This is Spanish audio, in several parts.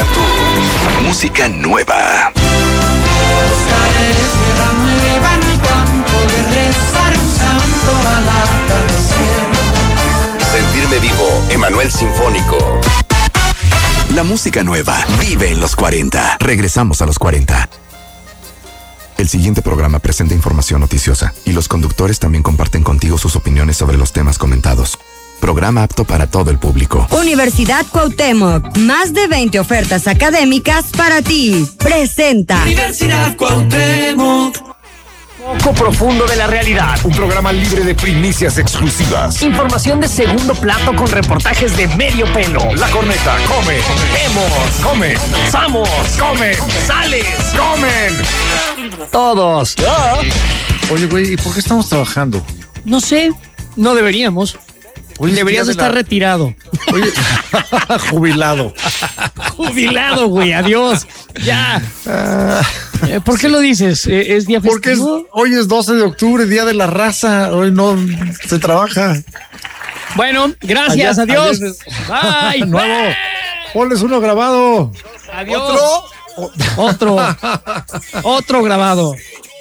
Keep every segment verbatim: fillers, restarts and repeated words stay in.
marcan tu música nueva. Sentirme vivo, Emanuel Sinfónico. La música nueva vive en los cuarenta. Regresamos a los cuarenta. El siguiente programa presenta información noticiosa y los conductores también comparten contigo sus opiniones sobre los temas comentados. Programa apto para todo el público. Universidad Cuauhtémoc, más de veinte ofertas académicas para ti. Presenta Universidad Cuauhtémoc. Poco profundo de la realidad. Un programa libre de primicias exclusivas. Información de segundo plato con reportajes de medio pelo. La corneta, come. Vemos, Come. Samos, Come. sales, Comen. todos. Oye, güey, ¿y por qué estamos trabajando? No sé, no deberíamos. Hoy es Deberías día de estar la- retirado. Oye, jubilado. Jubilado, güey, adiós. Ya. Eh, ¿Por qué lo dices? Eh, ¿Es día Porque es- festivo? hoy es doce de octubre, Día de la Raza. Hoy no se trabaja. Bueno, gracias, Ayer- adiós. ayer- Bye. Nuevo. Ponles uno grabado. Adiós. ¿Otro? Otro. Otro grabado.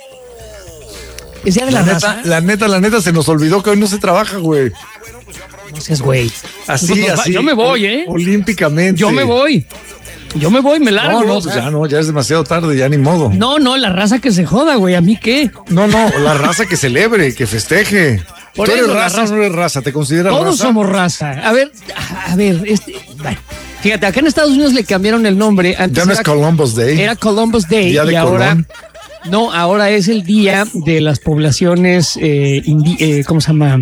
¿Es día de la, La raza? neta, la neta, la neta, se nos olvidó que hoy no se trabaja, güey. No seas güey. Así, Nos va- así. Yo me voy, ¿eh? Olímpicamente. Yo me voy. Yo me voy, me largo. No, no, o pues sea. ya no, ya es demasiado tarde, ya ni modo. No, no, la raza que se joda, güey. ¿A mí qué? No, no, la raza que celebre, que festeje. Por ¿Tú eres eso, la raza o raza- no eres raza? ¿Te consideras Todos raza? somos raza. A ver, a ver, este. bueno, fíjate, acá en Estados Unidos le cambiaron el nombre. Antes Ya no es era, Columbus Day. era Columbus Day. Día de y ahora. Colón. No, ahora es el día de las poblaciones, eh, indi- eh, ¿cómo se llama?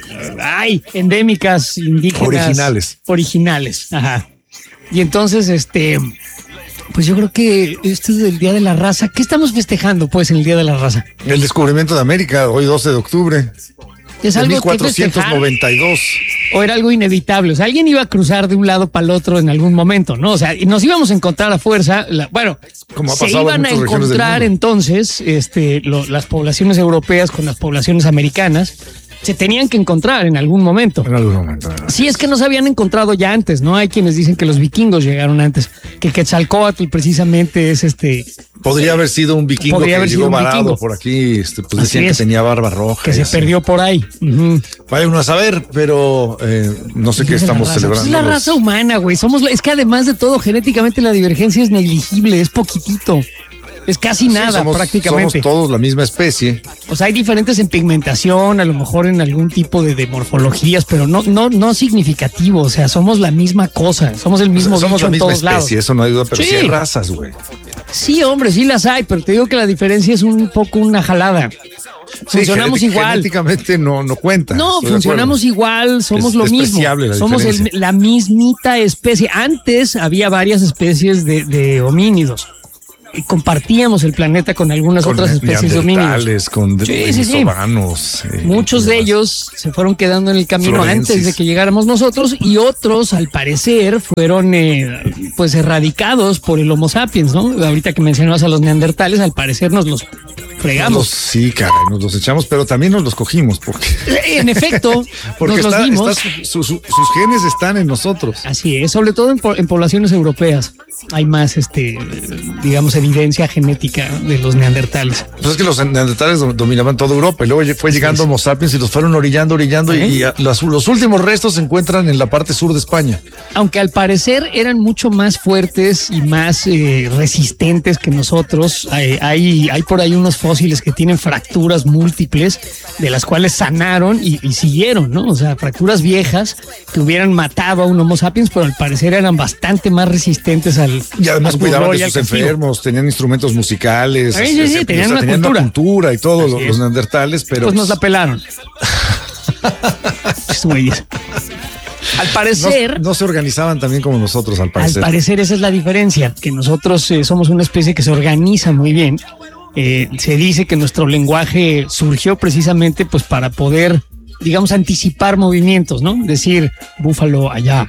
Ay, endémicas, indígenas. Originales. Originales, ajá. Y entonces, este, pues yo creo que este es el Día de la Raza. ¿Qué estamos festejando, pues, en el Día de la Raza? El descubrimiento de América, hoy doce de octubre. ¿Es de algo mil cuatrocientos noventa y dos. o era algo inevitable? O sea, alguien iba a cruzar de un lado para el otro en algún momento, ¿no? O sea, y nos íbamos a encontrar a fuerza. la- bueno, Como ha se pasado en iban a muchas regiones del encontrar mundo. entonces este, lo- las poblaciones europeas con las poblaciones americanas. Se tenían que encontrar en algún momento. En algún momento. ¿verdad? Sí, es que no se habían encontrado ya antes, ¿no? Hay quienes dicen que los vikingos llegaron antes, que Quetzalcóatl precisamente es este, Podría haber sido un vikingo Podría que haber llegó sido un varado vikingo. por aquí. Este, pues Así decían es. que tenía barba roja. que y se así. perdió por ahí. Ujú. Vaya uno a saber, pero eh, no sé qué Es de la estamos raza. celebrando. Es la los- raza humana, güey. Somos, la- es que además de todo, genéticamente la divergencia es negligible, es poquitito. Es casi Sí, nada, somos, prácticamente. Somos todos la misma especie. O sea, hay diferentes en pigmentación, a lo mejor en algún tipo de, de morfologías, pero no, no, no significativo. O sea, somos la misma cosa, somos el mismo somos bicho la en misma todos especie, lados. eso no hay duda, pero sí, Sí. hay razas, güey. Sí, hombre, sí las hay, pero te digo que la diferencia es un poco una jalada. Sí, Funcionamos genétic- igual. Genéticamente no, no cuenta. No, estoy de funcionamos acuerdo. igual, somos Es lo mismo. despreciable la Somos el- diferencia. la mismita especie. Antes había varias especies de, de homínidos. Y compartíamos el planeta con algunas Con otras especies de homínidos. neandertales, con Sí, sí, sí. denisovanos. eh, Muchos y de demás. ellos se fueron quedando en el camino Florensis. antes de que llegáramos nosotros y otros, al parecer, fueron eh, pues erradicados por el Homo sapiens, ¿no? Ahorita que mencionabas a los neandertales, al parecer nos los Nos- fregamos. sí, caray, nos los echamos, pero también nos los cogimos porque, En efecto, porque nos los está- dimos. está su- su- sus genes están en nosotros. Así es, sobre todo en, po- en poblaciones europeas hay más, este, digamos, evidencia genética de los neandertales. Pues es que los neandertales do- dominaban toda Europa y luego lle- fue llegando es. Homo sapiens y los fueron orillando, orillando y, y a- los, los últimos restos se encuentran en la parte sur de España. Aunque al parecer eran mucho más fuertes y más eh, resistentes que nosotros. Hay, hay, hay por ahí unos fósiles que tienen fracturas múltiples, de las cuales sanaron y, y siguieron, ¿no? O sea, fracturas viejas que hubieran matado a un Homo sapiens, pero al parecer eran bastante más resistentes al. Y además al cuidaban dolor y de al sus castigo. enfermos, tenían instrumentos musicales. Sí, sí, sí, este, tenían o sea, una tenían cultura. cultura y todo, Así los, es. los neandertales, pero Pues nos la pelaron. Esos güeyes. Al no, parecer. no se organizaban también como nosotros, al Al parecer. parecer esa es la diferencia, que nosotros eh, somos una especie que se organiza muy bien. Eh, se dice que nuestro lenguaje surgió precisamente pues para poder, digamos, anticipar movimientos, ¿no? Decir, búfalo allá.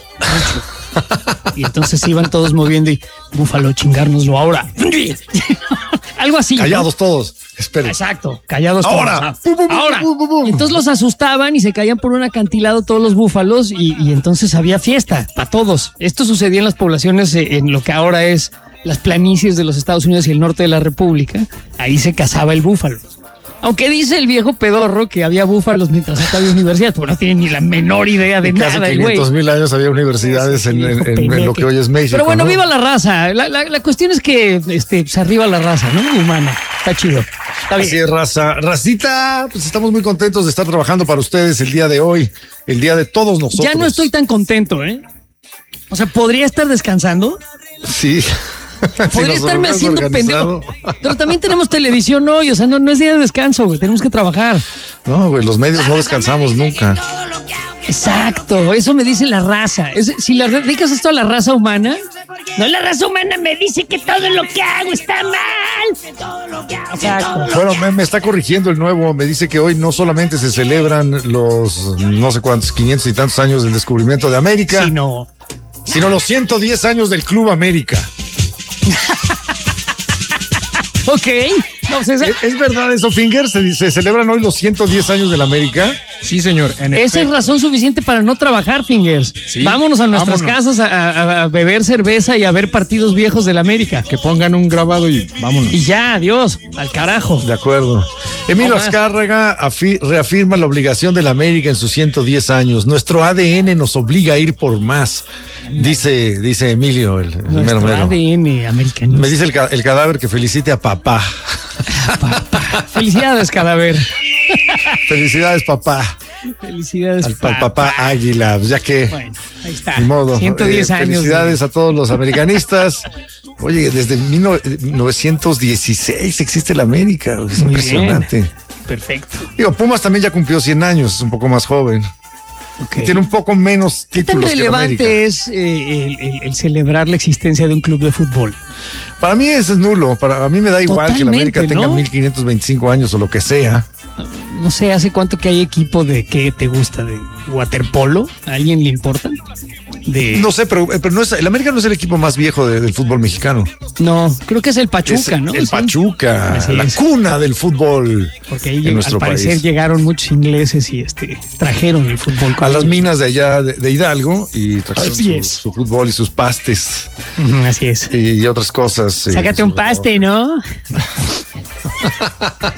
Y entonces se iban todos moviendo y búfalo chingárnoslo ahora. Algo así. ¿no? Callados todos. espere. Exacto, callados Ahora. todos. Ahora. Entonces los asustaban y se caían por un acantilado todos los búfalos y, y entonces había fiesta para todos. Esto sucedía en las poblaciones, eh, en lo que ahora es las planicies de los Estados Unidos y el norte de la República. Ahí se cazaba el búfalo. Aunque dice el viejo pedorro que había búfalos mientras acá había universidad, pues no tiene ni la menor idea de En nada, casi güey. quinientos mil años había universidades en, en- en- en lo que hoy es México. Pero bueno, ¿no? viva la raza. La, la, la cuestión es que este, pues arriba la raza, ¿no? Humana. Está chido. Está bien. Así es, raza. Racita, pues estamos muy contentos de estar trabajando para ustedes el día de hoy, el día de todos nosotros. Ya no estoy tan contento, ¿eh? O sea, podría estar descansando. Sí. Podría Si nos estarme hubiéramos haciendo organizado. pendejo. Pero también tenemos televisión hoy, o sea, no, no es día de descanso, güey. Tenemos que trabajar. No, güey, los medios no descansamos nunca. Exacto, eso me dice la raza. Es- si le dedicas esto a la raza humana, no, la raza humana me dice que todo lo que hago está mal. Exacto. Bueno, me, me está corrigiendo el nuevo. Me dice que hoy no solamente se celebran los no sé cuántos, quinientos y tantos años del descubrimiento de América, Sí, no. sino los ciento diez años del Club América. Ok. No, pues esa, ¿Es, es verdad eso, Finger? ¿Se, se celebran hoy los ciento diez años del América? Sí, señor. En esa es efecto. razón suficiente para no trabajar, Fingers. Sí, Vámonos a nuestras vámonos. casas a, a- a beber cerveza y a ver partidos viejos del América. Que pongan un grabado y vámonos. Y ya, adiós, al carajo. De acuerdo. Emilio No más. Azcárraga afi- reafirma la obligación de la América en sus ciento diez años. Nuestro A D N nos obliga a ir por más, dice, dice Emilio, el, el mero Nuestro mero. A D N americanista. Me dice el, ca- el cadáver que felicite a papá. Felicidades, cadáver. Felicidades, papá. Felicidades, Al, al papá Águila, ya que Bueno, ahí está. ni modo. ciento diez Eh, años. Felicidades a todos los americanistas. Oye, desde mil novecientos dieciséis existe la América. Es Muy impresionante. bien. Perfecto. Digo, Pumas también ya cumplió cien años, es un poco más joven. Ok. Tiene un poco menos ¿Qué tan títulos que la América. relevante es eh, el, el- el celebrar la existencia de un club de fútbol? Para mí eso es nulo. Para a mí me da igual que la América Totalmente, tenga ¿no? mil quinientos veinticinco años o lo que sea. No sé, ¿hace cuánto que hay equipo de qué te gusta? ¿De waterpolo? ¿A alguien le importa? De... No sé, pero, pero no es, el América no es el equipo más viejo de- del fútbol mexicano. No, creo que es el Pachuca, Es ¿no? el Sí. Pachuca, Así la es. cuna del fútbol Porque ahí en lleg- nuestro al parecer país. llegaron muchos ingleses y este trajeron el fútbol. con A las ellos. minas de allá de, de Hidalgo y trajeron Así su, es. su fútbol y sus pastes Ujú, así es. y, y otras cosas. eh, Sácate un sobre paste, ¿no? todo.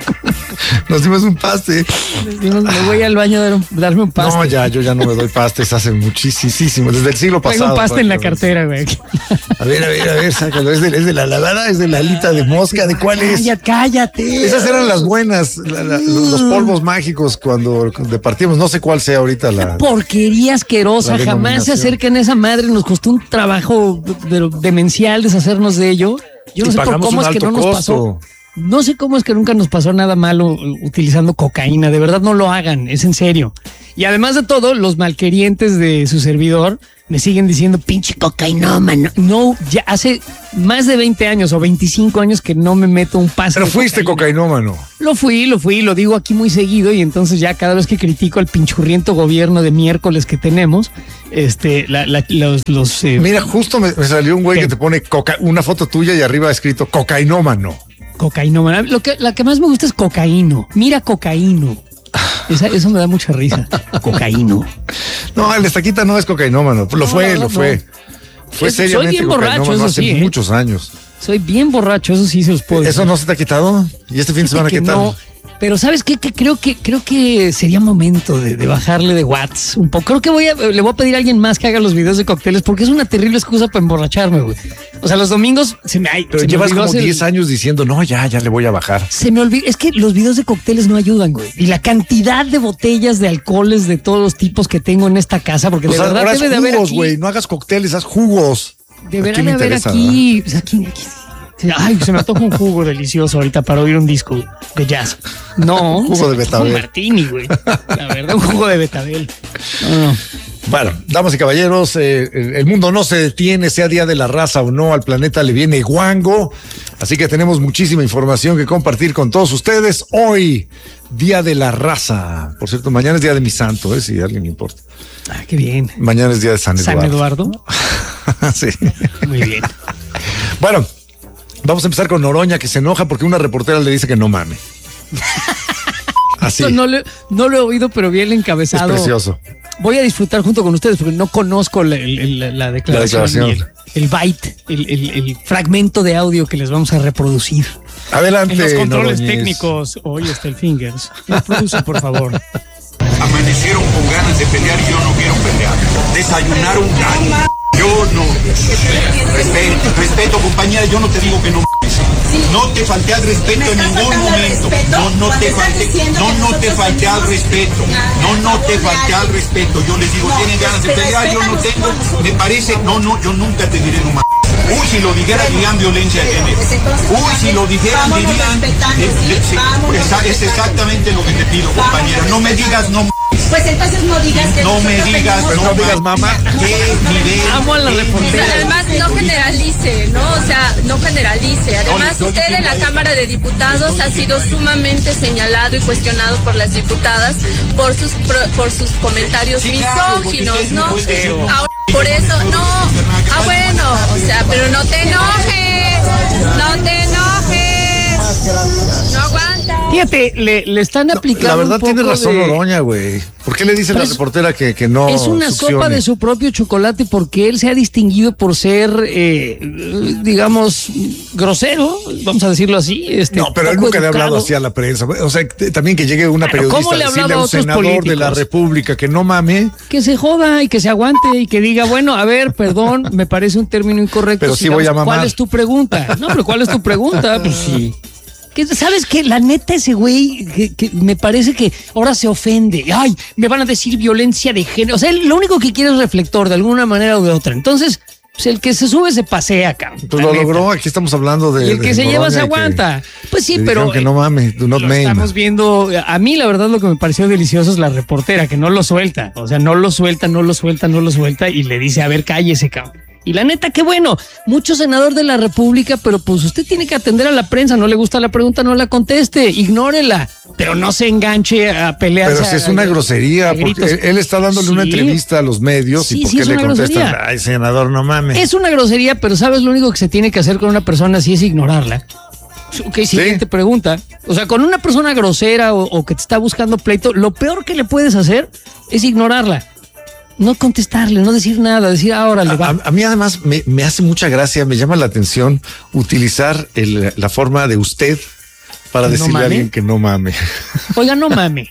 Nos dimos un paste. Dijimos, me voy al baño a dar un- darme un paste. No, ya, yo ya no me doy pastes hace muchísimo, desde el siglo Traigo pasado. un paste en la prácticamente. cartera, güey. A ver, a ver, a ver, sácalo. ¿Es de, es de la lavada? ¿Es de la alita de mosca? ¿De cuál es? Cállate, cállate. Esas eran las buenas, la- la- los polvos mágicos cuando departimos. No sé cuál sea ahorita la. Porquería asquerosa, La jamás se denominación. acerquen a esa madre, nos costó un trabajo de- demencial deshacernos de ello. Yo no Y sé por pagamos cómo un es que alto no nos costo. pasó. No sé cómo es que nunca nos pasó nada malo eh, utilizando cocaína, de verdad no lo hagan, es en serio. Y además de todo, los malquerientes de su servidor me siguen diciendo, pinche cocainómano. No, ya hace más de veinte años o veinticinco años que no me meto un paso. Pero de fuiste cocaína. cocainómano. Lo fui, lo fui, lo digo aquí muy seguido y entonces ya cada vez que critico al pinchurriento gobierno de miércoles que tenemos, este, la- la- los, los eh, Mira, justo me, me salió un güey ¿Qué? que te pone coca, una foto tuya y arriba escrito cocainómano. cocaíno. Lo que, la que más me gusta es cocaíno. Mira cocaíno. Esa- eso me da mucha risa. Cocaíno. No, el estaquita no es cocainómano. Lo No, fue, no, lo no. fue. Fue Es- soy seriamente bien borracho, cocainómano eso hace sí, ¿eh? muchos años. Soy bien borracho, eso sí se los puedo ¿Eso decir. no se te ha quitado? ¿Y este fin de semana Que qué tal? no, pero ¿sabes qué? Que creo que creo que sería momento de, de bajarle de watts un poco. Creo que voy a, le voy a pedir a alguien más que haga los videos de cócteles porque es una terrible excusa para emborracharme, güey. O sea, los domingos se me, ay, Pero se me llevas olvidó como hacer- diez años diciendo, no, ya, ya le voy a bajar. Se me olvidó, es que los videos de cócteles no ayudan, güey. Y la cantidad de botellas de alcoholes de todos los tipos que tengo en esta casa, porque Pues de verdad ahora debe haz de haber jugos, aquí, güey. No hagas cócteles, haz jugos. deberá Aquí me de haber interesa, aquí, pues aquí, aquí. Ay, se me antoja un jugo delicioso ahorita para oír un disco de jazz. No, Un jugo se de me antoja betabel. un martini, güey. La verdad, un jugo de betabel. No, no. Bueno, damas y caballeros, eh, el el mundo no se detiene, sea Día de la Raza o no, al planeta le viene guango. Así que tenemos muchísima información que compartir con todos ustedes. Hoy, Día de la Raza. Por cierto, mañana es Día de mi santo, eh, si a alguien le importa. Ah, qué bien. Mañana es Día de San Eduardo. San Eduardo. Sí. Muy bien. Bueno, Vamos a empezar con Noroña, que se enoja porque una reportera le dice que no mame. Así. Esto no, le, no lo he oído, pero bien encabezado. Es precioso. Voy a disfrutar junto con ustedes porque no conozco la, la, la declaración. La declaración. El, el byte, el, el, el fragmento de audio que les vamos a reproducir. Adelante. En los controles Noroñez. técnicos, hoy está el Fingers. Reproduce, por favor. Amanecieron con ganas de pelear y yo no quiero pelear. Desayunaron ganas. Yo no. Respeto, respeto, compañera, yo no te digo que no. No te falté al respeto en ningún momento. No, no te falté. No, no te falté al respeto. No, no te falté al respeto. Yo les digo, tienen ganas de pelear, yo no tengo. Me parece, no, no, yo nunca te diré no. Uy, si lo dijeran dirían violencia de género. Uy, si lo dijeran dirían. Es exactamente lo que te pido, compañera. No me digas no. Pues entonces no digas que no me digas, pues no digas mamá. ¿Qué nivel? Amo a la reportera. Además, no generalice, ¿no? O sea, no generalice. Además, usted en la Cámara de Diputados ha sido sumamente señalado y cuestionado por las diputadas por sus por sus comentarios misóginos, ¿no? Ahora, por eso, no. Ah, bueno, o sea, pero no te enojes. No te enojes. No aguanta. Fíjate, le, le están aplicando. La verdad un poco tiene razón de... Noroña, güey. ¿Por qué le dice Pero la reportera que, que no Es una succione? sopa de su propio chocolate porque él se ha distinguido por ser, eh, digamos, grosero, vamos a decirlo así. Este, No, pero él poco nunca le ha educado. hablado así a la prensa. O sea, t- también que llegue una Bueno, periodista ¿cómo a le ha decirle hablado a a un otros senador políticos? de la República que no mame. Que se joda y que se aguante y que diga, bueno, a ver, perdón, me parece un término incorrecto. Pero sí sigamos. voy a mamar. ¿Cuál es tu pregunta? No, pero ¿cuál es tu pregunta? Pues sí. Que, ¿sabes qué? La neta, ese güey, que, que me parece que ahora se ofende. Ay, me van a decir violencia de género. O sea, él lo único que quiere es reflector de alguna manera o de otra. Entonces, pues el que se sube se pasea, cabrón. Pues lo logró, aquí estamos hablando de. Y el que de se lleva Noroña se que aguanta. Pues sí, le pero. dijeron que no mames, do not lo name. estamos viendo. A mí, la verdad, lo que me pareció delicioso es la reportera, que no lo suelta. O sea, no lo suelta, no lo suelta, no lo suelta. Y le dice, a ver, cállese, cabrón. Y la neta, qué bueno. Mucho senador de la República, pero pues usted tiene que atender a la prensa. No le gusta la pregunta, no la conteste. Ignórela. Pero no se enganche a pelear. Pero si es una grosería, porque él, él está dándole Sí. una entrevista a los medios Sí, y ¿por sí, qué es le una contestan? grosería. Ay, senador, no mames. Es una grosería, pero ¿sabes lo único que se tiene que hacer con una persona así es ignorarla? Ok, siguiente pregunta. O sea, con una persona grosera o, o que te está buscando pleito, lo peor que le puedes hacer es ignorarla. No contestarle, no decir nada, decir ahora le va. A, a mí además me, me hace mucha gracia, me llama la atención utilizar el, la forma de usted para ¿No decirle mame? a alguien que no mame. Oiga, no mame.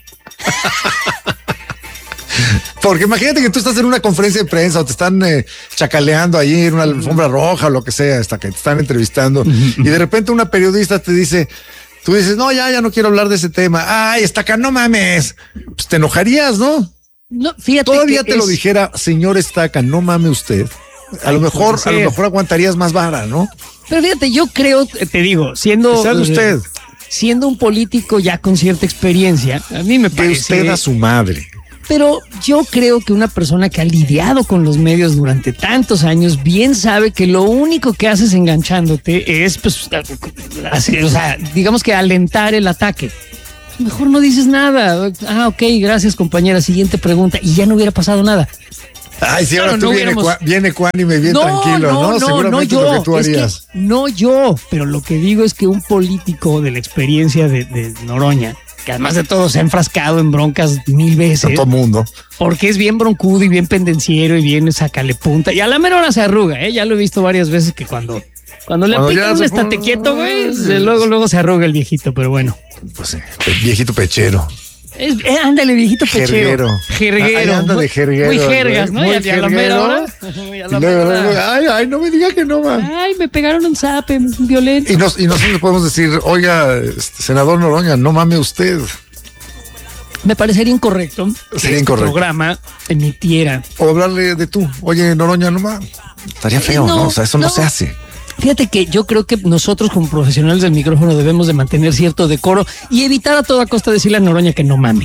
Porque imagínate que tú estás en una conferencia de prensa o te están eh, chacaleando ahí en una alfombra roja o lo que sea, hasta que te están entrevistando y de repente una periodista te dice, tú dices, no, ya, ya no quiero hablar de ese tema. Ay, está acá, no mames. Pues te enojarías, ¿no? No, fíjate. Todavía que te lo es- dijera, señor Estaca, no mame usted. A lo mejor, puede a lo ser. mejor aguantarías más vara, ¿no? Pero fíjate, yo creo, te digo, siendo. Que sea de usted. eh, Siendo un político ya con cierta experiencia, a mí me De parece. usted a su madre. Pero yo creo que una persona que ha lidiado con los medios durante tantos años bien sabe que lo único que haces enganchándote es, pues, hacer, o sea, digamos que alentar el ataque. Mejor no dices nada. Ah, ok, gracias, compañera. Siguiente pregunta. Y ya no hubiera pasado nada. Ay, sí, ahora Claro, tú no viene, hubiéramos- cua- viene Cuánime bien tranquilo, ¿no? Seguramente no es yo, lo que tú es que harías. no yo, pero lo que digo es que un político de la experiencia de, de Noroña, que además de todo se ha enfrascado en broncas mil A veces, todo mundo. porque es bien broncudo y bien pendenciero y bien sacale punta, y a la mera hora se arruga, ¿eh? Ya lo he visto varias veces que cuando, cuando le Cuando ya aplican un se estate pone- quieto, güey, se- luego, luego se arruga el viejito, pero bueno. Pues sí, pe- viejito pechero. Es, eh, ándale, viejito pechero. Jerguero. Jerguero. Ahí anda de jerguero, Muy jergas, ¿no? muy Y a, y a la mera jerguero. hora. y a la Y luego, mera luego, hora, ay, ay, no me diga que no, man. ay, me pegaron un zape violento. Y, nos, y nosotros le podemos decir, oiga, este, senador Noroña, no mame usted. Me parecería incorrecto que Sería este incorrecto. programa emitiera. O hablarle de tú. Oye, Noroña, no mames. Estaría feo, ¿no? No, O sea, eso no, no. se hace. Fíjate que yo creo que nosotros como profesionales del micrófono debemos de mantener cierto decoro y evitar a toda costa decirle a Noroña que no mame.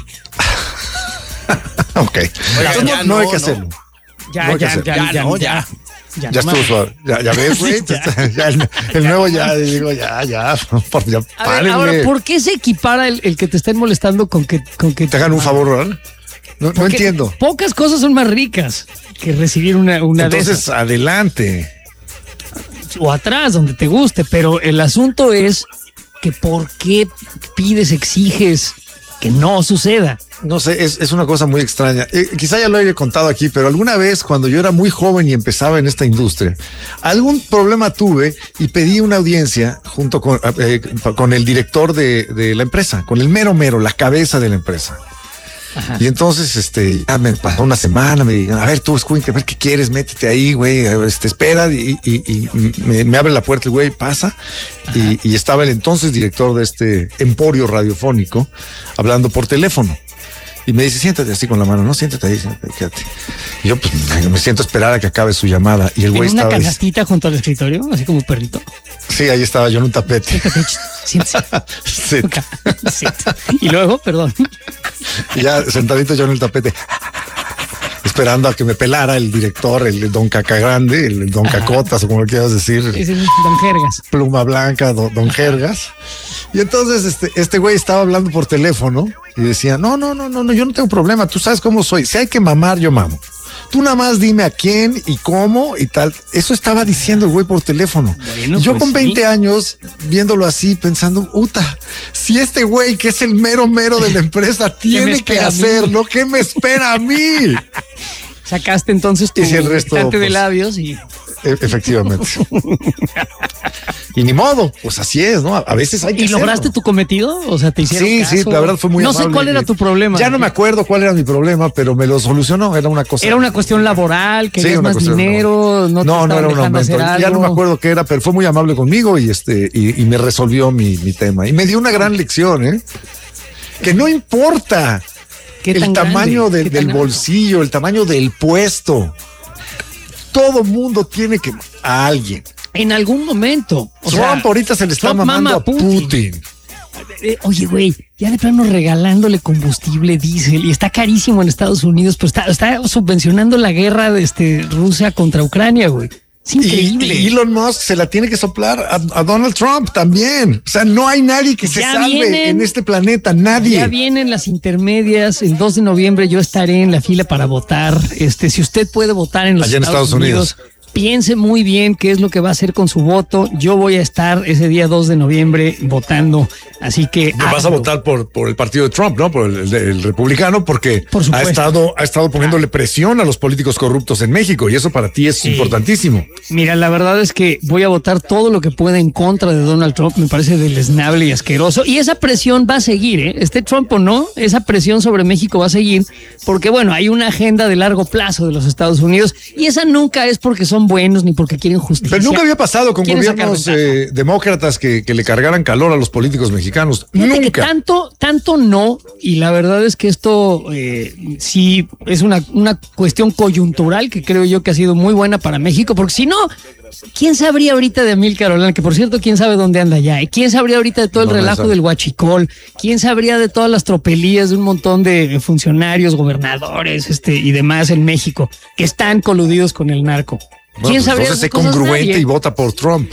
Ok. Entonces, no, ya no hay no, que no. hacerlo. Ya, No hay que ya, hacer. ya, Ya, ya, no, ya. Ya Ya, no estuvo mames. suave. Ya, ya ves, güey. Ya. Ya, el, el nuevo ya, digo, ya, ya. Por, ya A ver, párenle. ahora, ¿por qué se equipara el, el que te estén molestando con que, con que Te hagan un favor, ¿verdad? No, no Porque entiendo. Pocas cosas son más ricas que recibir una, una de Entonces, esas. adelante. o atrás, donde te guste, pero el asunto es que por qué pides, exiges que no suceda. No sé, es, es una cosa muy extraña. Eh, quizá ya lo haya contado aquí, pero alguna vez cuando yo era muy joven y empezaba en esta industria, algún problema tuve y pedí una audiencia junto con, eh, con el director de, de la empresa, con el mero mero, la cabeza de la empresa. Ajá. Y entonces, este, ya me pasó una semana, me digan, a ver, tú, escuinte, a ver qué quieres, métete ahí, güey, este, espera, y, y, y me, me abre la puerta el güey, pasa, y, y estaba el entonces director de este emporio radiofónico hablando por teléfono. Y me dice, siéntate así con la mano, no, siéntate ahí, siéntate, quédate. Y yo, pues, me siento a esperar a que acabe su llamada. Y el güey estaba... ¿En una canastita ahí junto al escritorio, así como perrito? Sí, ahí estaba yo en un tapete. Siéntate, siéntate. Sí. Y luego, perdón. Y ya sentadito yo en el tapete, esperando a que me pelara el director, el don Caca Grande, el don Cacotas, o como lo quieras decir. Es el don Jergas. Pluma Blanca, don, don Jergas. Y entonces este, este güey estaba hablando por teléfono y decía, no, no, no, no, no, yo no tengo problema, tú sabes cómo soy, si hay que mamar, yo mamo. Tú nada más dime a quién y cómo y tal. Eso estaba diciendo el güey por teléfono. Bueno, yo pues con veinte sí. años, viéndolo así, pensando, puta, si este güey que es el mero mero de la empresa tiene que hacerlo, ¿qué me espera a mí? Sacaste entonces tu si el resto, pues, de labios y... E- efectivamente. Y ni modo, pues así es, ¿no? A veces hay que ¿Y lograste hacerlo. tu cometido? O sea, te hicieron Sí, caso? sí, la verdad fue muy No amable. sé cuál era tu problema. Ya no me acuerdo cuál era mi problema, pero me lo solucionó, era una cosa. Era una cuestión laboral, querías sí, más dinero, no, no, te no era un aumento. Ya no me acuerdo qué era, pero fue muy amable conmigo y este y, y me resolvió mi, mi tema. Y me dio una gran lección, ¿eh? Que no importa el tamaño de, del bolsillo, el tamaño del puesto. Todo mundo tiene que a alguien. En algún momento. O Trump sea, ahorita se le está Trump mamando a Putin. Putin. Eh, oye, güey, ya de plano regalándole combustible diésel y está carísimo en Estados Unidos, pero está, está subvencionando la guerra de este, Rusia contra Ucrania, güey. Es increíble. Y, y Elon Musk se la tiene que soplar a, a Donald Trump también. O sea, no hay nadie que se ya salve vienen, en este planeta, nadie. Ya vienen las intermedias. El dos de noviembre yo estaré en la fila para votar. Este, si usted puede votar en los Allá Estados, en Estados Unidos, Unidos, piense muy bien qué es lo que va a hacer con su voto. Yo voy a estar ese día dos de noviembre votando, así que... Vas a votar por, por el partido de Trump, ¿no? Por el, el, el republicano, porque por ha estado, ha estado poniéndole presión a los políticos corruptos en México y eso para ti es sí. importantísimo. Mira, la verdad es que voy a votar todo lo que pueda en contra de Donald Trump, me parece deleznable y asqueroso. Y esa presión va a seguir, ¿eh? Esté Trump o no, esa presión sobre México va a seguir, porque bueno, hay una agenda de largo plazo de los Estados Unidos y esa nunca es porque son buenos ni porque quieren justicia. Pero nunca había pasado con gobiernos eh, demócratas que, que le cargaran calor a los políticos mexicanos. Fíjate nunca. Que tanto, tanto no, y la verdad es que esto eh, sí es una, una cuestión coyuntural que creo yo que ha sido muy buena para México, porque si no, ¿quién sabría ahorita de Amílcar Olano? Que por cierto, ¿quién sabe dónde anda ya? ¿Eh? ¿Quién sabría ahorita de todo el no, relajo no del huachicol? ¿Quién sabría de todas las tropelías de un montón de funcionarios, gobernadores este, y demás en México que están coludidos con el narco? Bueno, ¿quién pues sabría entonces sé congruente nadie? Y vota por Trump.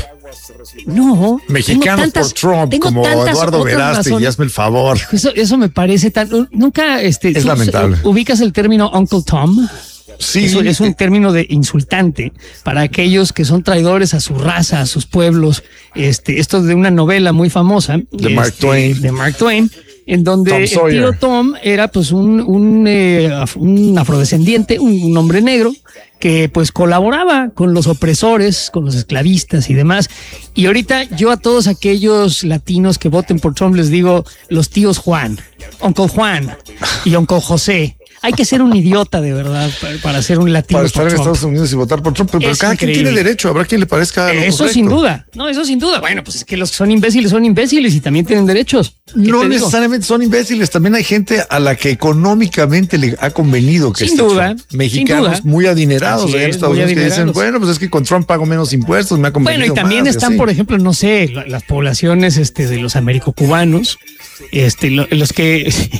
No. Mexicanos tantas, por Trump, como Eduardo Veraste, y hazme el favor. Eso, eso me parece tan... Nunca... Este, es lamentable. ¿Ubicas el término Uncle Tom? Sí. Eso es un término de insultante para aquellos que son traidores a su raza, a sus pueblos. Este, esto es de una novela muy famosa. De este, Mark Twain. De Mark Twain. En donde el tío Tom era pues un, un, eh, un afrodescendiente, un, un hombre negro que pues colaboraba con los opresores, con los esclavistas y demás. Y ahorita yo a todos aquellos latinos que voten por Trump les digo los tíos Juan, Uncle Juan y Uncle José. Hay que ser un idiota de verdad para, para ser un latino. Para estar en Estados Unidos y votar por Trump, pero, pero cada increíble. Quien tiene derecho, habrá quien le parezca. Eso correcto. Sin duda, no, eso sin duda. Bueno, pues es que los que son imbéciles son imbéciles y también tienen derechos. No necesariamente son imbéciles, también hay gente a la que económicamente le ha convenido que sin esté duda, Trump. Mexicanos sin duda. Muy adinerados es, en Estados Unidos que dicen, bueno, pues es que con Trump pago menos impuestos, me ha convenido. Bueno, y también más, están, y por ejemplo, no sé, las poblaciones este, de los americocubanos, este, los que.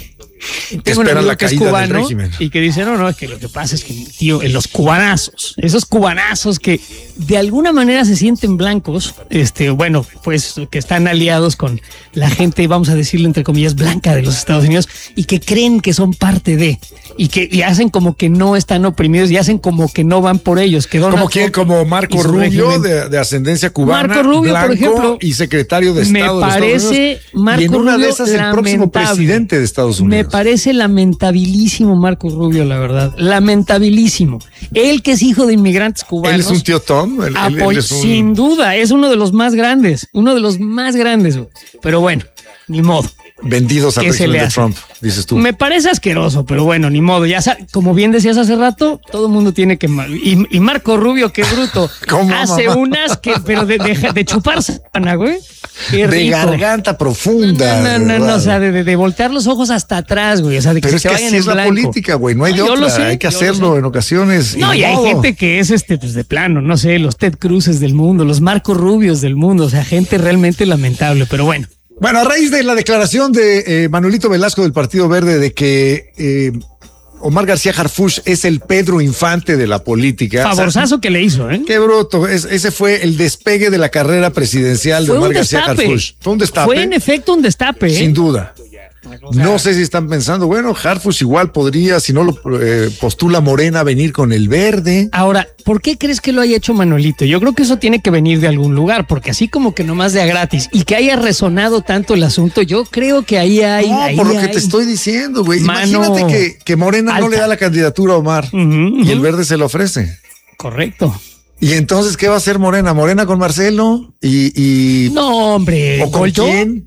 tengo un amigo que es cubano y que dice, no, no, es que lo que pasa es que, tío, en los cubanazos, esos cubanazos que de alguna manera se sienten blancos, este, bueno, pues que están aliados con la gente, vamos a decirlo entre comillas, blanca de los Estados Unidos y que creen que son parte de, y que y hacen como que no están oprimidos y hacen como que no van por ellos. Que ¿Como quién? Como Marco Rubio, de, de ascendencia cubana, Marco Rubio, blanco, por ejemplo, y secretario de Estado me parece de Estados Unidos. Marco y en una Rubio de esas el próximo presidente de Estados Unidos. Me parece lamentabilísimo Marco Rubio, la verdad. Lamentabilísimo. Él que es hijo de inmigrantes cubanos. ¿Él es un tío Tom? Él, apoy- él es un... Sin duda, es uno de los más grandes. Uno de los más grandes. Güey. Pero bueno, ni modo. Vendidos al presidente Trump, dices tú. Me parece asqueroso, pero bueno, ni modo. Ya sa- como bien decías hace rato, todo el mundo tiene que... Y, y Marco Rubio, qué bruto, hace mamá? unas que, pero de, de, de chupar sábana, güey. Qué de rico. Garganta profunda. No, no, no, no, o sea, de, de, de voltear los ojos hasta atrás, güey. O sea, de que pero se es te que vayan así en es la blanco. política, güey. No hay de Yo otra. lo sé, hay que yo lo hacerlo sé. en ocasiones. No, y, y hay modo. gente que es este, pues de plano, no sé, los Ted Cruzes del mundo, los Marco Rubios del mundo, o sea, gente realmente lamentable, pero bueno. Bueno, a raíz de la declaración de eh, Manuelito Velasco del Partido Verde de que eh, Omar García Harfuch es el Pedro Infante de la política. Favorzazo, o sea, que le hizo, ¿eh? Qué bruto. Es, ese fue el despegue de la carrera presidencial fue de Omar García Harfuch. Fue un destape. Fue en efecto un destape. ¿eh? Sin duda. O sea, no sé si están pensando, bueno, Harfuch igual podría, si no lo eh, postula Morena, venir con el verde. Ahora, ¿por qué crees que lo haya hecho Manuelito? Yo creo que eso tiene que venir de algún lugar, porque así como que nomás de a gratis y que haya resonado tanto el asunto, yo creo que ahí hay... No, ahí por lo hay que te estoy diciendo, güey. mano Imagínate que, que Morena alta. no le da la candidatura a Omar uh-huh, uh-huh. y el verde se lo ofrece. Correcto. Y entonces, ¿qué va a hacer Morena? ¿Morena con Marcelo? Y, y... No, hombre. ¿O con ¿yo? quién?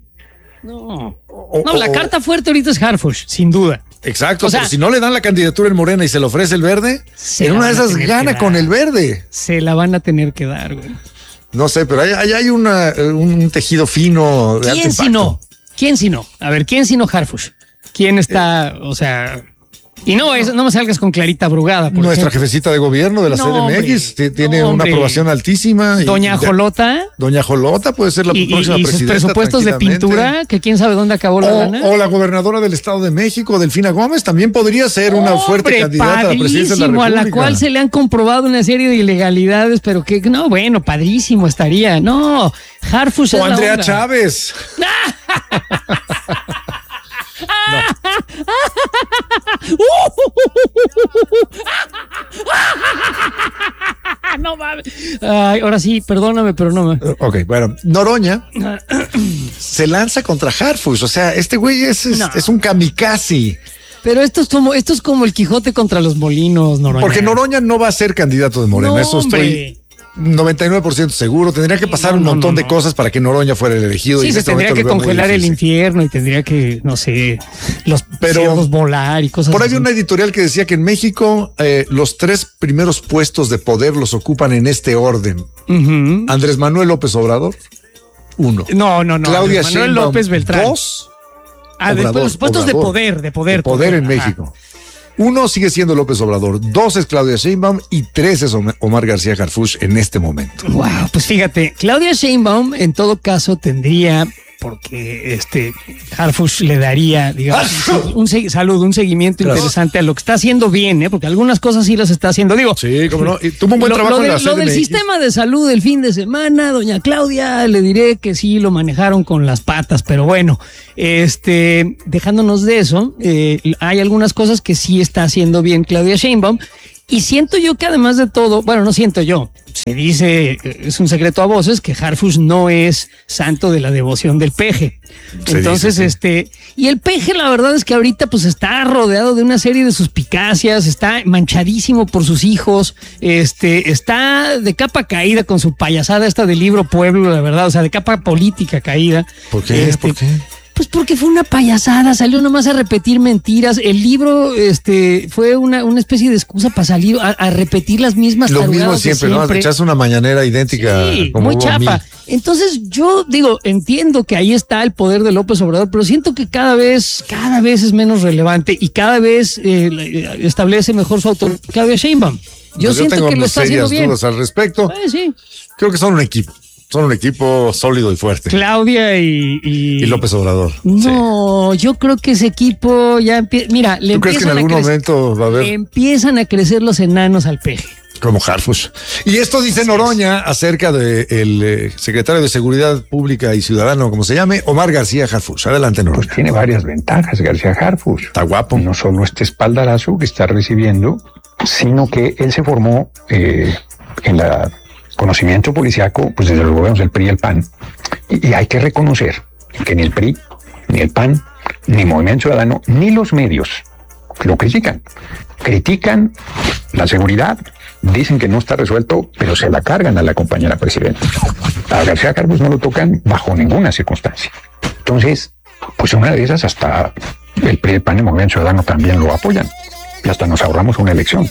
No. O, no, la o, carta fuerte ahorita es Harfuch, sin duda. Exacto, o sea, pero si no le dan la candidatura en Morena y se le ofrece el verde, en una de esas gana con el verde. Se la van a tener que dar, güey. No sé, pero ahí hay, hay una, un tejido fino de alto ¿Quién si no? ¿Quién si no? A ver, ¿quién si no Harfuch? ¿Quién está, eh, o sea... Y no, es, no me salgas con Clarita Brugada. Por Nuestra ejemplo. jefecita de gobierno de la no, C D M X hombre, tiene no, una aprobación altísima. Y Doña ya, Jolota. Doña Jolota puede ser la y, próxima y, y presidenta. sus presupuestos de pintura, que quién sabe dónde acabó la o, lana. o la gobernadora del Estado de México, Delfina Gómez, también podría ser una Hombre, fuerte candidata a la presidencia de la República. A la cual se le han comprobado una serie de ilegalidades, pero que no, bueno, padrísimo estaría. No, Harfuch o es Andrea la onda. Chávez. No. No mames. Ay, ahora sí, perdóname, pero no me. Ok, bueno, Noroña se lanza contra Harfuch. O sea, este güey es, es, no. es un kamikaze. Pero esto es como, esto es como el Quijote contra los molinos, Noroña. Porque Noroña no va a ser candidato de Morena. No, Eso estoy noventa y nueve por ciento seguro. Tendría que pasar no, un montón no, no. de cosas para que Noroña fuera el elegido. Sí, y se este tendría que congelar el infierno y tendría que, no sé, los cerdos volar y cosas por ahí así. Por ahí una editorial que decía que en México eh, los tres primeros puestos de poder los ocupan en este orden. Uh-huh. Andrés Manuel López Obrador, uno. No, no, no. Claudia Andrés Manuel Sheinbaum, López Beltrán. Dos. Ah, Obrador, después los puestos Obrador, de poder, de poder. De poder, poder en ajá. México. Uno sigue siendo López Obrador, dos es Claudia Sheinbaum y tres es Omar García Harfuch en este momento. Wow, pues fíjate, Claudia Sheinbaum en todo caso tendría, porque este Harfuch le daría, digamos, un, un salud, un seguimiento Gracias. interesante a lo que está haciendo bien, ¿eh? Porque algunas cosas sí las está haciendo. Digo, sí, cómo no. Y tuvo un buen lo, trabajo lo, de, en la lo del sistema de salud el fin de semana, doña Claudia, le diré que sí lo manejaron con las patas, pero bueno, este, dejándonos de eso, eh, hay algunas cosas que sí está haciendo bien Claudia Sheinbaum. Y siento yo que además de todo, bueno, no siento yo, se dice, es un secreto a voces, que Harfuch no es santo de la devoción del peje. Se Entonces, dice, sí. este, y el peje la verdad es que ahorita pues está rodeado de una serie de suspicacias, está manchadísimo por sus hijos, este, está de capa caída con su payasada esta del libro Pueblo, la verdad, o sea, de capa política caída. ¿Por qué? Este, ¿Por qué? Pues porque fue una payasada, salió nomás a repetir mentiras. El libro este, fue una, una especie de excusa para salir a, a repetir las mismas Lo mismo siempre, ¿no? Echarse una mañanera idéntica. Sí, como muy chapa. Mil. Entonces yo digo, entiendo que ahí está el poder de López Obrador, pero siento que cada vez, cada vez es menos relevante y cada vez eh, establece mejor su autoridad Claudia Sheinbaum. Yo pues siento yo tengo que lo está haciendo bien. Dudas al respecto. Eh, sí. Creo que son un equipo. son un equipo sólido y fuerte. Claudia y... Y, y López Obrador. No, sí. Yo creo que ese equipo ya empieza... Mira, le ¿Tú crees que en algún momento va a haber...? Empiezan a crecer los enanos al peje. Como Harfuch. Y esto dice Así Noroña es. acerca del de eh, secretario de Seguridad Pública y Ciudadano, como se llame, Omar García Harfuch. Adelante, Noroña. Pues tiene varias ventajas García Harfuch. Está guapo. No solo este espaldarazo que está recibiendo, sino que él se formó eh, en la conocimiento policiaco, pues desde los gobiernos del P R I y el P A N. Y, y hay que reconocer que ni el P R I, ni el P A N, ni Movimiento Ciudadano, ni los medios lo critican. Critican la seguridad, dicen que no está resuelto, pero se la cargan a la compañera presidenta. A García Harfuch no lo tocan bajo ninguna circunstancia. Entonces, pues una de esas hasta el P R I, el P A N y el Movimiento Ciudadano también lo apoyan. Y hasta nos ahorramos una elección.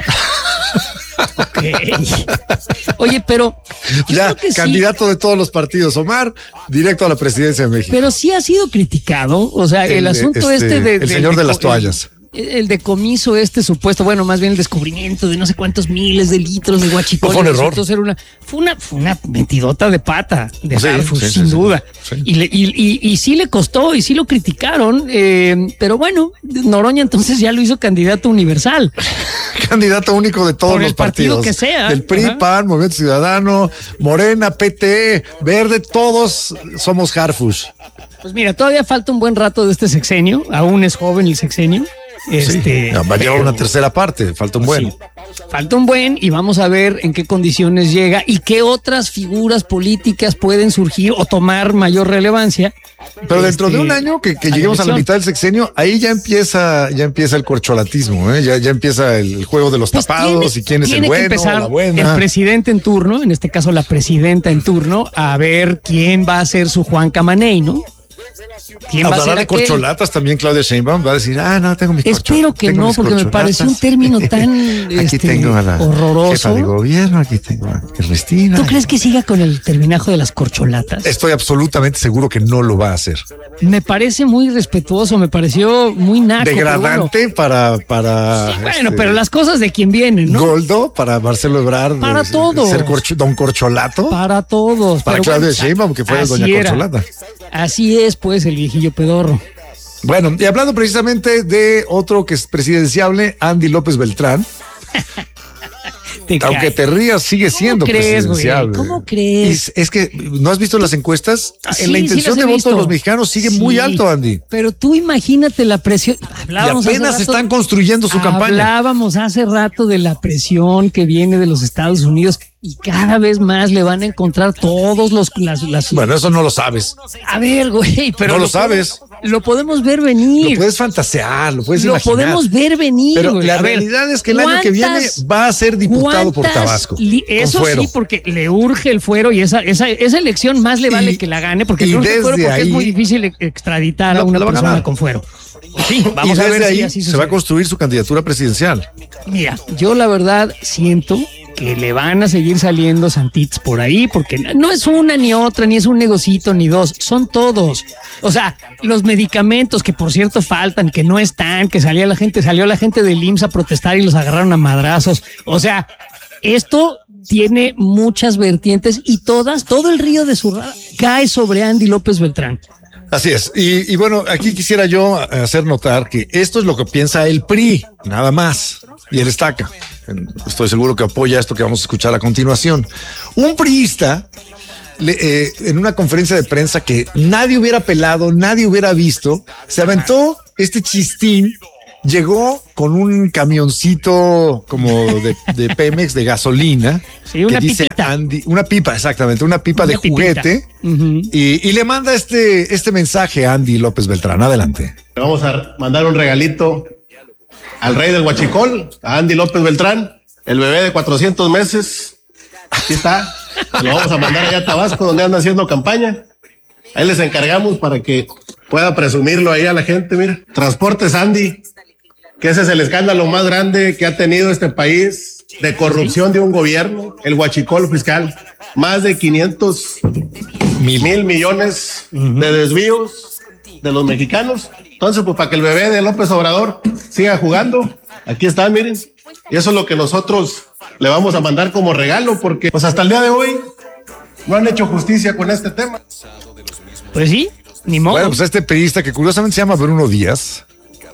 Okay. Oye, pero ya candidato sí. de todos los partidos, Omar, directo a la presidencia de México. Pero sí ha sido criticado, o sea, el, el asunto este, este de el señor de, de las toallas. El, el decomiso este supuesto, bueno, más bien el descubrimiento de no sé cuántos miles de litros de huachicol. Fue un error. Fue una, fue una, fue una mentidota de pata de sí, Harfuch, sí, sin sí, duda. Sí. Y, le, y, y, y sí le costó y sí lo criticaron, eh, pero bueno, Noroña entonces ya lo hizo candidato universal. Candidato único de todos Por los el partido partidos. que sea. Del P R I, P A N, Movimiento Ciudadano, Morena, P T, Verde, todos somos Harfuch. Pues mira, todavía falta un buen rato de este sexenio, aún es joven el sexenio. Este, sí, va a llevar una tercera parte, falta un buen. Sí, falta un buen y vamos a ver en qué condiciones llega y qué otras figuras políticas pueden surgir o tomar mayor relevancia. Pero dentro este, de un año que, que lleguemos a la mitad del sexenio, ahí ya empieza, ya empieza el corcholatismo, ¿eh? ya, ya empieza el juego de los pues tapados tiene, y quién es el bueno, la buena. El presidente en turno, en este caso la presidenta en turno, a ver quién va a ser su Juan Camaney, ¿no? ¿Quién va a ser de corcholatas también? Claudia Sheinbaum va a decir, ah, no, tengo mis corcholatas. Espero que no, porque me pareció un término tan aquí este, tengo a la horroroso. Jefa de gobierno, aquí tengo a Cristina. ¿Tú crees que siga con el terminajo de las corcholatas? Estoy absolutamente seguro que no lo va a hacer. Me parece muy respetuoso, me pareció muy naco. Degradante bueno. para... para sí, bueno, este, pero las cosas de quien vienen, ¿no? Goldo, para Marcelo Ebrard. Para de, todos. Ser corcho, don Corcholato. Para todos. Para Claudia bueno, Sheinbaum, que fue doña era. Corcholata. Así es, pues, el viejillo pedorro. Bueno, y hablando precisamente de otro que es presidenciable, Andy López Beltrán. Te Aunque te rías, sigue siendo crees, presidenciable. Güey? ¿Cómo crees? Es, es que, ¿no has visto las encuestas? Sí, en la intención sí de voto visto. de los mexicanos sigue sí, muy alto, Andy. Pero tú imagínate la presión. Hablábamos y apenas hace rato, están construyendo su hablábamos campaña. Hablábamos hace rato de la presión que viene de los Estados Unidos y cada vez más le van a encontrar todos los... Las, las... Bueno, eso no lo sabes. A ver, güey, pero... No lo, lo sabes. Podemos, lo podemos ver venir. Lo puedes fantasear, lo puedes lo imaginar. Lo podemos ver venir, Pero güey. la a realidad ver, es que el año que viene va a ser diputado por Tabasco. Li- eso sí, porque le urge el fuero y esa, esa, esa elección más le vale y, que la gane, porque le urge el fuero porque ahí, es muy difícil extraditar no, a una persona a con fuero. Sí, vamos y a ver ahí si así se va a construir su candidatura presidencial. Mira, yo la verdad siento que le van a seguir saliendo santitos por ahí, porque no es una ni otra, ni es un negocito, ni dos, son todos. O sea, los medicamentos que por cierto faltan, que no están, que salía la gente, salió la gente del I M S S a protestar y los agarraron a madrazos. O sea, esto tiene muchas vertientes y todas, todo el río de Zurrada cae sobre Andy López Beltrán. Así es. Y, y bueno, aquí quisiera yo hacer notar que esto es lo que piensa el P R I, nada más. Y él destaca. Estoy seguro que apoya esto que vamos a escuchar a continuación. Un priista, le, eh, en una conferencia de prensa que nadie hubiera pelado, nadie hubiera visto, se aventó este chistín. Llegó con un camioncito como de, de Pemex de gasolina. Sí, una que dice pipita. Andy, una pipa, exactamente, una pipa una de pipita. juguete. Uh-huh. y, y le manda este, este mensaje a Andy López Beltrán. Adelante. Le vamos a mandar un regalito al rey del huachicol, a Andy López Beltrán, el bebé de cuatrocientos meses. Aquí está. Lo vamos a mandar allá a Tabasco, donde anda haciendo campaña. Ahí les encargamos para que pueda presumirlo ahí a la gente. Mira, Transportes Andy, que ese es el escándalo más grande que ha tenido este país de corrupción de un gobierno, el huachicol fiscal, más de quinientos mil, mil millones uh-huh. de desvíos de los mexicanos. Entonces, pues para que el bebé de López Obrador siga jugando, aquí está, miren, y eso es lo que nosotros le vamos a mandar como regalo, porque pues hasta el día de hoy no han hecho justicia con este tema. Pues sí, ni modo. Bueno, pues este periodista que curiosamente se llama Bruno Díaz.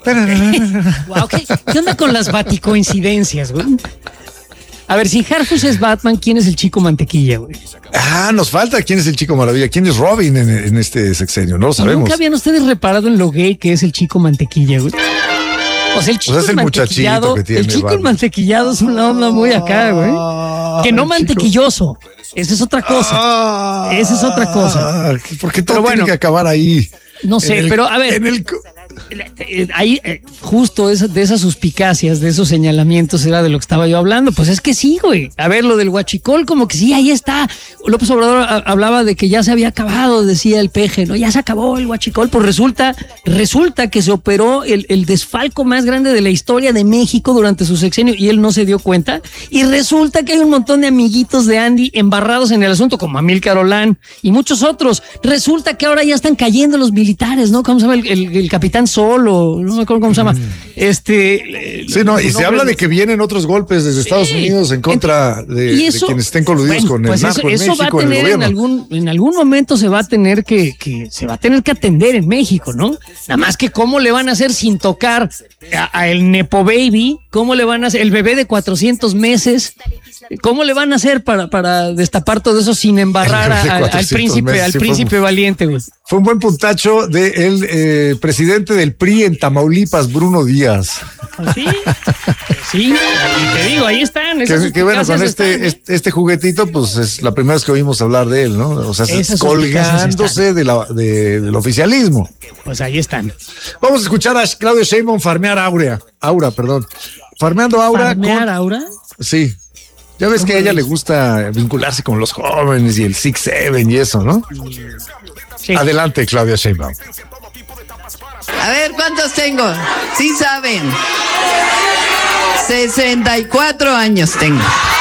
Wow, ¿qué, ¿Qué onda con las baticoincidencias, güey? A ver, si Harfus es Batman, ¿quién es el chico mantequilla, güey? Ah, nos falta quién es el chico maravilla, quién es Robin en, en este sexenio, no lo sabemos. ¿Nunca habían ustedes reparado en lo gay que es el chico mantequilla, güey? O sea, el chico pues es el mantequillado, que tiene, el chico el mantequillado es una onda muy acá, güey. Que no mantequilloso. Esa es otra cosa. Ah, Esa es otra cosa. ¿Por qué todo bueno, tiene que acabar ahí? No sé, el, pero a ver. En el... Ahí, eh, justo esa, de esas suspicacias, de esos señalamientos era de lo que estaba yo hablando. Pues es que sí, güey. A ver, lo del huachicol, como que sí, ahí está. López Obrador a, hablaba de que ya se había acabado, decía el peje, ¿no? Ya se acabó el huachicol. Pues resulta, resulta que se operó el, el desfalco más grande de la historia de México durante su sexenio y él no se dio cuenta. Y resulta que hay un montón de amiguitos de Andy embarrados en el asunto, como Amílcar Olán y muchos otros. Resulta que ahora ya están cayendo los militares, ¿no? ¿Cómo se llama? El, el, el capitán Solo, no me acuerdo cómo se llama. Este. Sí, no, y se habla de que vienen otros golpes desde Estados sí. Unidos en contra de, eso, de quienes estén coludidos bueno, con el pues narco eso, en eso México, va a tener en, el en algún, en algún momento se va a tener que, que se va a tener que atender en México, ¿no? Nada más que cómo le van a hacer sin tocar a, a el Nepo Baby, cómo le van a hacer el bebé de cuatrocientos meses, cómo le van a hacer para, para destapar todo eso sin embarrar a, a, al príncipe, meses, al sí, príncipe fue, valiente, güey. Fue un buen puntacho del de eh, presidente del P R I en Tamaulipas, Bruno Díaz. Sí, sí, y te digo, ahí están. Que, que bueno, con este, están, este, este juguetito, pues es la primera vez que oímos hablar de él, ¿no? O sea, colgándose de la, de, del oficialismo. Pues ahí están. Vamos a escuchar a Claudia Sheinbaum farmear Aura, Aura, perdón. Farmeando Aura. ¿Farmear con, Aura? Sí. Ya ves que a ella le gusta vincularse con los jóvenes y el Six Seven y eso, ¿no? Sí. Adelante, Claudia Sheinbaum. A ver, ¿cuántos tengo? Sí saben. sesenta y cuatro años tengo.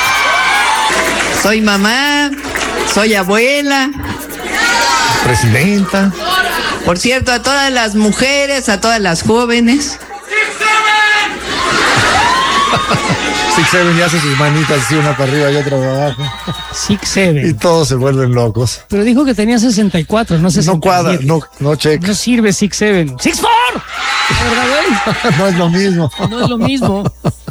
Soy mamá, soy abuela. Presidenta. Por cierto, a todas las mujeres, a todas las jóvenes. Six Seven y hace sus manitas así, una para arriba y otra para abajo. Six Seven. Y todos se vuelven locos. Pero dijo que tenía sesenta y cuatro, no sesenta y siete. No cuadra, no, no check. No sirve Six Seven. Six Four. ¿Verdad, güey? No es lo mismo. No es lo mismo.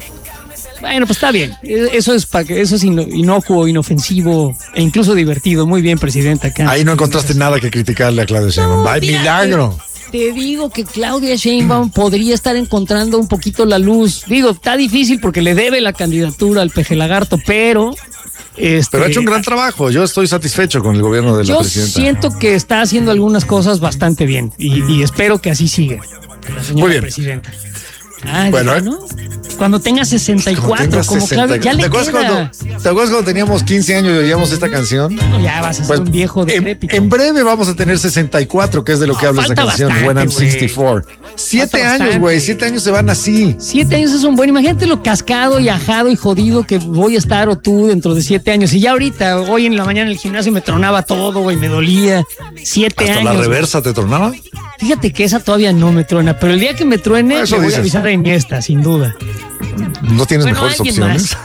Bueno, pues está bien. Eso es para que eso es inocuo, inofensivo e incluso divertido. Muy bien, presidenta. Acá. Ahí no encontraste nada que criticarle a Claudia Sheinbaum. No, ¡ay, milagro! Te digo que Claudia Sheinbaum podría estar encontrando un poquito la luz. Digo, está difícil porque le debe la candidatura al Peje Lagarto, pero... Este, pero ha hecho un gran trabajo. Yo estoy satisfecho con el gobierno de la yo presidenta. Yo siento que está haciendo algunas cosas bastante bien y, y espero que así siga la señora Muy bien. presidenta. Ah, bueno, ¿no? Cuando tenga sesenta y cuatro, tenga como sesenta, Claudia, ya ¿te le acuerdas queda. Cuando, ¿Te acuerdas cuando teníamos quince años y oíamos esta canción? No, ya vas a ser pues, un viejo decrépito. En, en breve vamos a tener sesenta y cuatro, que es de lo que no, habla esta canción, When I'm sesenta y cuatro. Siete falta años, bastante. güey, siete años se van así. Siete años es un buen, imagínate lo cascado y ajado y jodido que voy a estar o tú dentro de siete años. Y ya ahorita, hoy en la mañana en el gimnasio me tronaba todo, güey, me dolía. Siete ¿Hasta años. la reversa te tronaba? Fíjate que esa todavía no me truena, pero el día que me truene, le voy a avisar a Iniesta, sin duda. ¿No tienes bueno, mejores opciones?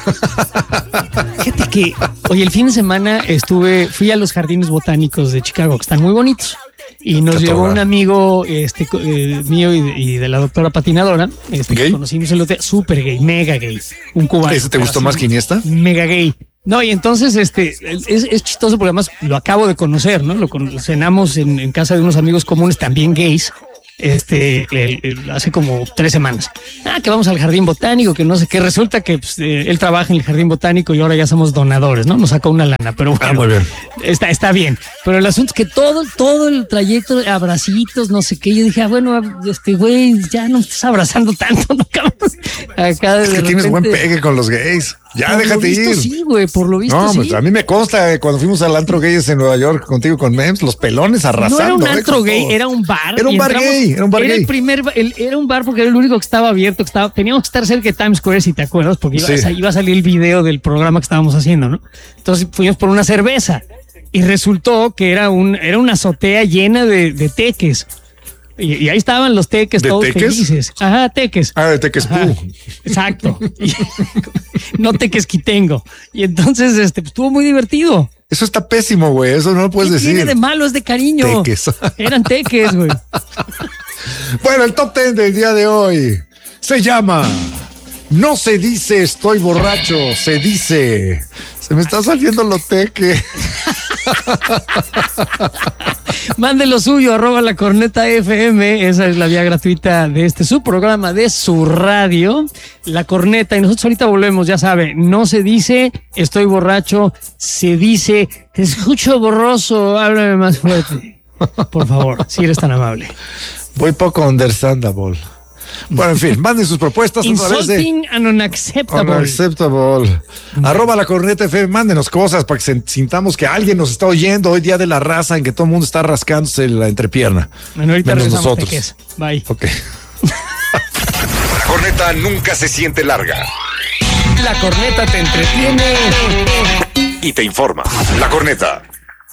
Fíjate que hoy el fin de semana estuve, fui a los jardines botánicos de Chicago, que están muy bonitos. Y nos llevó un amigo este eh, mío y de, y de la doctora patinadora, este, que conocimos el hotel, súper gay, mega gay, un cubano. ¿Ese te gustó más que Iniesta? Mega gay. No, y entonces este es, es chistoso porque además lo acabo de conocer, ¿no? Lo cenamos en, en casa de unos amigos comunes también gays. Este, el, el, hace como tres semanas. Ah, que vamos al jardín botánico, que no sé qué. Resulta que pues, eh, él trabaja en el jardín botánico y ahora ya somos donadores, ¿no? Nos sacó una lana, pero bueno. Ah, muy bien. Está, está bien. Pero el asunto es que todo, todo el trayecto, abracitos, no sé qué. Yo dije, ah, bueno, este güey, ya no estás abrazando tanto, ¿no? Acá de es que repente, tienes buen pegue con los gays. Ya, por déjate visto, ir. Sí, güey, por lo visto. No, sí. Pues a mí me consta, cuando fuimos al antro gays en Nueva York contigo con Mems, los pelones arrasando. No era un antro eh, gay, era un bar. Era un bar entramos, gay, era un bar era gay. El primer, el, era un bar porque era el único que estaba abierto, que estaba, teníamos que estar cerca de Times Square, si te acuerdas, porque iba, sí. iba a salir el video del programa que estábamos haciendo, ¿no? Entonces fuimos por una cerveza y resultó que era, un, era una azotea llena de, de teques. Y, y ahí estaban los teques todos teques? felices. Ajá, teques. Ah, de teques Pú. Exacto. Y, no teques Quitengo. Y entonces este, pues, estuvo muy divertido. Eso está pésimo, güey. Eso no lo puedes ¿Qué decir. tiene de malo? Es de cariño. Teques. Eran teques, güey. Bueno, el top ten del día de hoy se llama No se dice estoy borracho, se dice se me está saliendo lo teque. Mande lo suyo, arroba la corneta F M. Esa es la vía gratuita de este su programa, de su radio, La Corneta. Y nosotros ahorita volvemos, ya sabe, no se dice estoy borracho, se dice te escucho borroso, háblame más fuerte. Por favor, si eres tan amable. Voy poco understandable. Bueno, en fin, manden sus propuestas a través de Insulting and unacceptable. Unacceptable. Arroba la corneta F M, mándenos cosas para que sintamos que alguien nos está oyendo hoy, día de la raza, en que todo el mundo está rascándose la entrepierna. Bueno, ahorita menos regresamos, nosotros. teques. Bye. Ok. La corneta nunca se siente larga. La corneta te entretiene Y te informa. La corneta.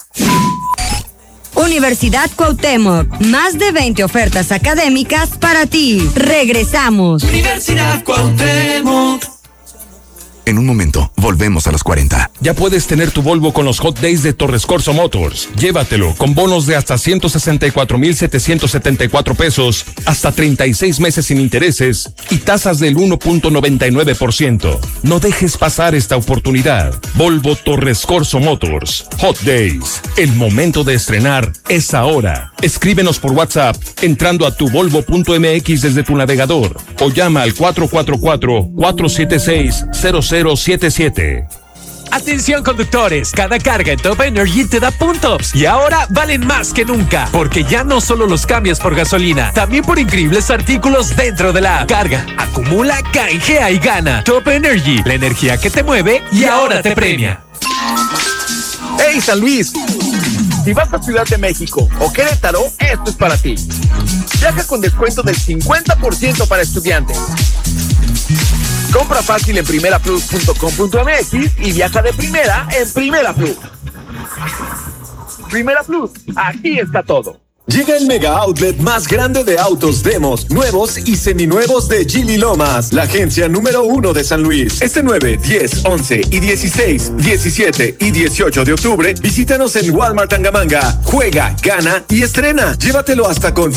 Universidad Cuauhtémoc, más de veinte ofertas académicas para ti. Regresamos. Universidad Cuauhtémoc. En un momento, volvemos a los cuarenta. Ya puedes tener tu Volvo con los Hot Days de Torres Corso Motors. Llévatelo con bonos de hasta ciento sesenta y cuatro mil setecientos setenta y cuatro pesos, hasta treinta y seis meses sin intereses y tasas del uno punto noventa y nueve por ciento. No dejes pasar esta oportunidad. Volvo Torres Corso Motors. Hot Days. El momento de estrenar es ahora. Escríbenos por WhatsApp entrando a tu volvo punto m x desde tu navegador o llama al cuatro cuatro cuatro, cuatro siete seis, cero cero siete siete. Atención conductores, cada carga en Top Energy te da puntos y ahora valen más que nunca, porque ya no solo los cambias por gasolina, también por increíbles artículos dentro de la app. Carga, acumula, canjea y gana. Top Energy, la energía que te mueve y ahora te premia. ¡Hey, San Luis! Si vas a Ciudad de México o Querétaro, esto es para ti. Viaja con descuento del cincuenta por ciento para estudiantes. Compra fácil en primera plus punto com punto m x y viaja de primera en Primera Plus. Primera Plus, aquí está todo. Llega el mega outlet más grande de autos demos, nuevos y seminuevos de Geely Lomas, la agencia número uno de San Luis. Este nueve, diez, once y dieciséis, diecisiete y dieciocho de octubre, visítanos en Walmart Tangamanga. Juega, gana y estrena. Llévatelo hasta con